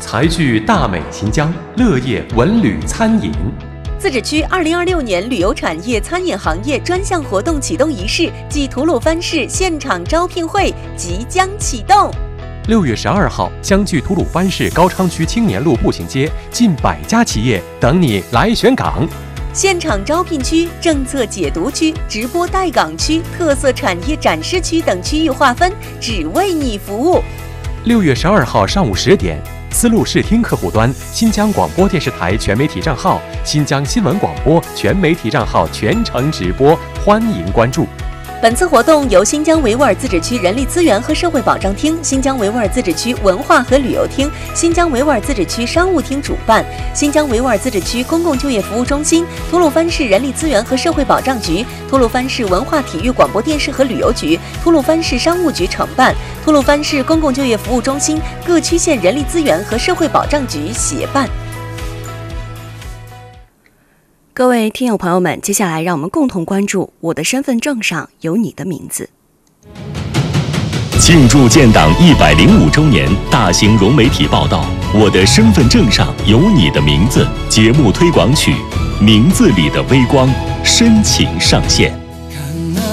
财聚大美新疆，乐业文旅餐饮。 自治区2026年旅游产业餐饮行业专项活动启动仪式暨吐鲁番市现场招聘会即将启动。 6月12号，将距吐鲁番市高昌区青年路步行街近100家企业等你来选岗。 现场招聘区、政策解读区、直播带岗区、特色产业展示区等区域划分，只为你服务。 6月12号上午10点，丝路视听客户端新疆广播电视台全媒体账号、新疆新闻广播全媒体账号全程直播，欢迎关注。 本次活动由新疆维吾尔自治区人力资源和社会保障厅、新疆维吾尔自治区文化和旅游厅、新疆维吾尔自治区商务厅主办，新疆维吾尔自治区公共就业服务中心、吐鲁番市人力资源和社会保障局、吐鲁番市文化体育广播电视和旅游局、吐鲁番市商务局承办，吐鲁番市公共就业服务中心、各区县人力资源和社会保障局协办。 各位听友朋友们，接下来让我们共同关注我的身份证上有你的名字。 庆祝建党105周年大型融媒体报道《我的身份证上有你的名字》节目推广曲《名字里的微光》深情上线。